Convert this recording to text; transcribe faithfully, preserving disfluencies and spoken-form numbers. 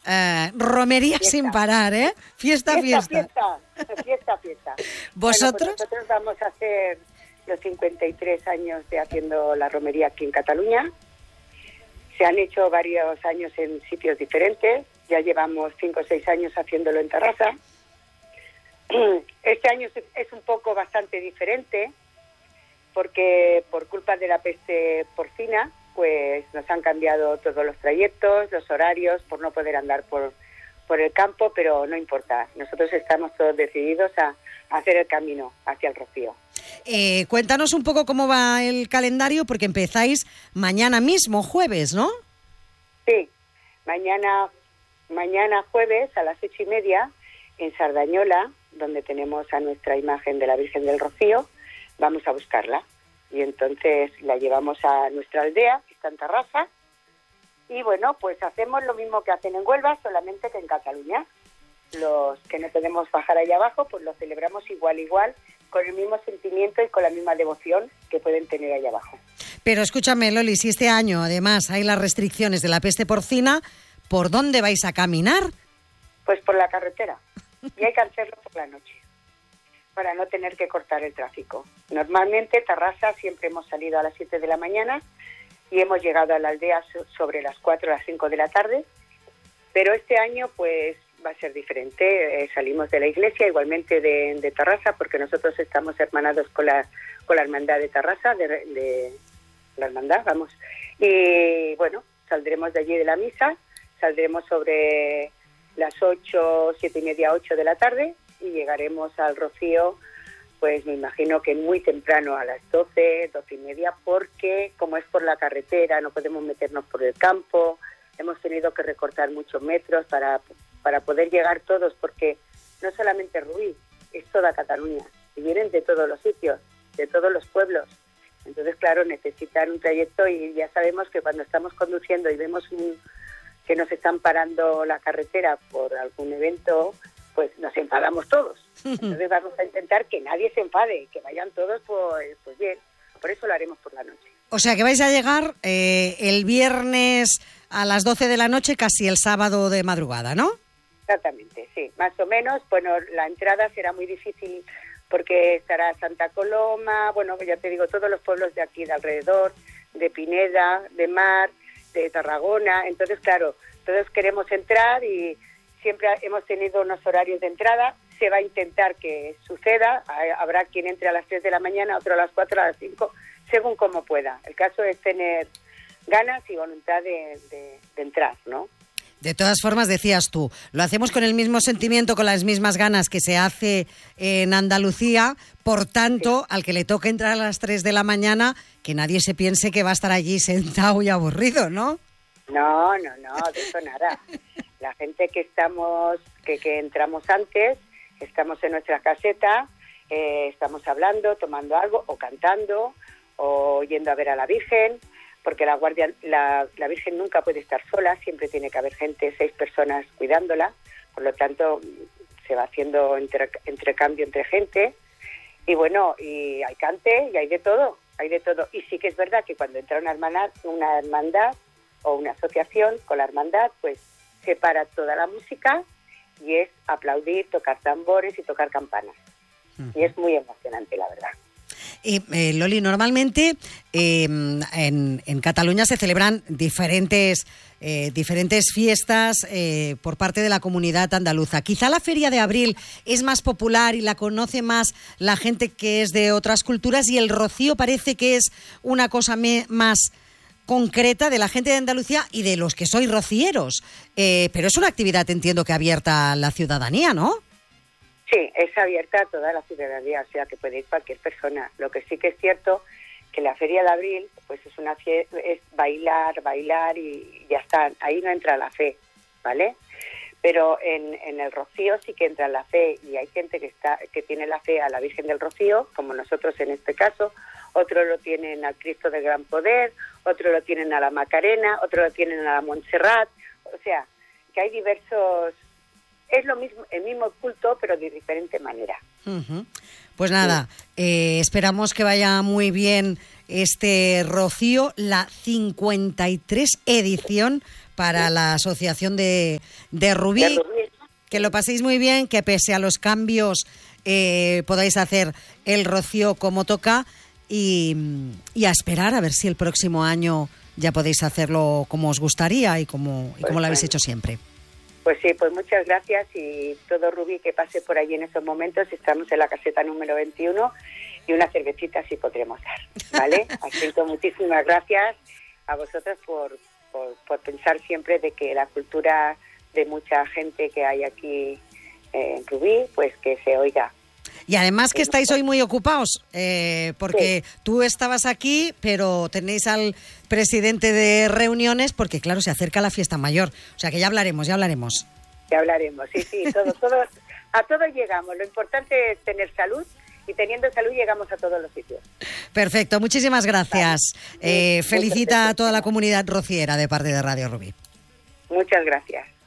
eh, romería fiesta. Sin parar, ¿eh? Fiesta, fiesta. Fiesta, fiesta, fiesta. fiesta. ¿Vosotros? Bueno, pues nosotros vamos a hacer los cincuenta y tres años de haciendo la romería aquí en Cataluña. Se han hecho varios años en sitios diferentes. Ya llevamos cinco o seis años haciéndolo en Tarrasa. Este año es un poco bastante diferente porque por culpa de la peste porcina, pues nos han cambiado todos los trayectos, los horarios, por no poder andar por, por el campo, pero no importa. Nosotros estamos todos decididos a, a hacer el camino hacia el Rocío. Eh, cuéntanos un poco cómo va el calendario, porque empezáis mañana mismo, jueves, ¿no? Sí, mañana, mañana jueves a las ocho y media en Sardañola, donde tenemos a nuestra imagen de la Virgen del Rocío, vamos a buscarla. Y entonces la llevamos a nuestra aldea, que está en Tarrasa, y bueno, pues hacemos lo mismo que hacen en Huelva, solamente que en Cataluña. Los que no podemos bajar allá abajo, pues lo celebramos igual, igual, con el mismo sentimiento y con la misma devoción que pueden tener allá abajo. Pero escúchame, Loli, si este año además hay las restricciones de la peste porcina, ¿por dónde vais a caminar? Pues por la carretera, y hay que hacerlo por la noche, para no tener que cortar el tráfico. Normalmente Tarrasa siempre hemos salido a las siete de la mañana y hemos llegado a la aldea sobre las cuatro o las cinco de la tarde, pero este año pues va a ser diferente. Eh, salimos de la iglesia igualmente de, de Tarrasa, porque nosotros estamos hermanados con la con la hermandad de Tarrasa, de, de la hermandad, vamos. Y bueno, saldremos de allí de la misa, saldremos sobre las ocho, siete y media, ocho de la tarde, y llegaremos al Rocío, pues me imagino que muy temprano, a las doce, doce y media, porque como es por la carretera, no podemos meternos por el campo, hemos tenido que recortar muchos metros para, para poder llegar todos, porque no solamente Rubí, es toda Cataluña, y vienen de todos los sitios, de todos los pueblos. Entonces, claro, necesitan un trayecto, y ya sabemos que cuando estamos conduciendo y vemos un, que nos están parando la carretera por algún evento, pues nos enfadamos todos. Entonces vamos a intentar que nadie se enfade, que vayan todos pues, pues bien. Por eso lo haremos por la noche. O sea que vais a llegar eh, el viernes a las doce de la noche, casi el sábado de madrugada, ¿no? Exactamente, sí, más o menos. Bueno, la entrada será muy difícil porque estará Santa Coloma, bueno, ya te digo, todos los pueblos de aquí de alrededor, de Pineda, de Mar, de Tarragona. Entonces, claro, todos queremos entrar y siempre hemos tenido unos horarios de entrada. Se va a intentar que suceda. Habrá quien entre a las tres de la mañana, otro a las cuatro, a las cinco, según como pueda. El caso es tener ganas y voluntad de, de, de entrar, ¿no? De todas formas, decías tú, lo hacemos con el mismo sentimiento, con las mismas ganas que se hace en Andalucía. Por tanto, sí, al que le toque entrar a las tres de la mañana, que nadie se piense que va a estar allí sentado y aburrido, ¿no? No, no, no, de eso nada. La gente que estamos, que, que entramos antes, estamos en nuestra caseta, eh, estamos hablando, tomando algo, o cantando, o yendo a ver a la Virgen, porque la guardia, la, la Virgen nunca puede estar sola, siempre tiene que haber gente, seis personas cuidándola, por lo tanto se va haciendo entre, entrecambio entre gente, y bueno, y hay cante, y hay de todo, hay de todo. Y sí que es verdad que cuando entra una hermandad, una hermandad o una asociación con la hermandad, pues se para toda la música y es aplaudir, tocar tambores y tocar campanas. Uh-huh. Y es muy emocionante, la verdad. Y, eh, Loli, normalmente eh, en, en Cataluña se celebran diferentes, eh, diferentes fiestas eh, por parte de la comunidad andaluza. Quizá la Feria de Abril es más popular y la conoce más la gente que es de otras culturas, y el Rocío parece que es una cosa me, más concreta de la gente de Andalucía y de los que sois rocieros. Eh, pero es una actividad, entiendo, que abierta a la ciudadanía, ¿no? Sí, es abierta a toda la ciudadanía, o sea que puede ir cualquier persona. Lo que sí que es cierto que la Feria de Abril pues es una fiesta, es bailar, bailar y ya está. Ahí no entra la fe, ¿vale? Pero en, en el Rocío sí que entra la fe, y hay gente que está que tiene la fe a la Virgen del Rocío, como nosotros en este caso. Otros lo tienen al Cristo del Gran Poder, otros lo tienen a la Macarena, otros lo tienen a la Montserrat. O sea, que hay diversos... Es lo mismo, el mismo culto, pero de diferente manera. Uh-huh. Pues nada, sí. eh, esperamos que vaya muy bien este rocío, la cincuenta y tres edición para la Asociación de, de Rubí. De Rubí. Que lo paséis muy bien, que pese a los cambios eh, podáis hacer el rocío como toca y, y a esperar a ver si el próximo año ya podéis hacerlo como os gustaría y como, y como lo habéis hecho siempre. Pues sí, pues muchas gracias y todo Rubí que pase por allí en esos momentos. Estamos en la caseta número veintiuno y una cervecita sí podremos dar, ¿vale? Así que muchísimas gracias a vosotros por, por, por pensar siempre de que la cultura de mucha gente que hay aquí en Rubí, pues que se oiga. Y además que estáis hoy muy ocupados, eh, porque sí. Tú estabas aquí, pero tenéis al presidente de reuniones, porque claro, se acerca la fiesta mayor. O sea que ya hablaremos, ya hablaremos. Ya hablaremos, sí, sí, todo, todo, a todo llegamos. Lo importante es tener salud y teniendo salud llegamos a todos los sitios. Perfecto, muchísimas gracias. Vale. Eh, felicita a toda la comunidad rociera de parte de Radio Rubí. Muchas gracias.